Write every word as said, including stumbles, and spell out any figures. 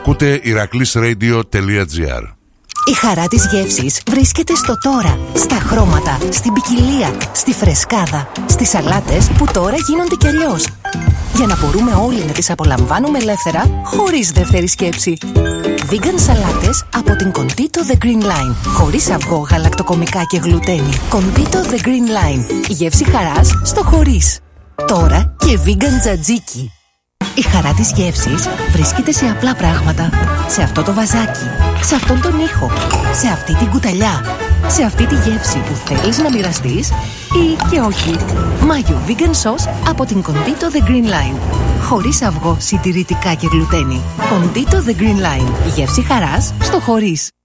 Ακούτε ηρακλής-radio.gr. Η χαρά της γεύσης βρίσκεται στο τώρα, στα χρώματα, στην ποικιλία, στη φρεσκάδα, στις σαλάτες που τώρα γίνονται κι αλλιώς. Για να μπορούμε όλοι να τις απολαμβάνουμε ελεύθερα, χωρίς δεύτερη σκέψη. Vegan σαλάτες από την Contito The Green Line. Χωρίς αυγό, γαλακτοκομικά και γλουτένι. Contito The Green Line. Η γεύση χαράς στο χωρίς. Τώρα και vegan τζατζίκι. Η χαρά της γεύσης βρίσκεται σε απλά πράγματα. Σε αυτό το βαζάκι, σε αυτόν τον ήχο, σε αυτή την κουταλιά, σε αυτή τη γεύση που θέλεις να μοιραστείς ή και όχι. Μάγιο vegan sauce από την Contito The Green Line. Χωρίς αυγό, συντηρητικά και γλουτένι. Contito The Green Line. Η γεύση χαράς στο χωρίς.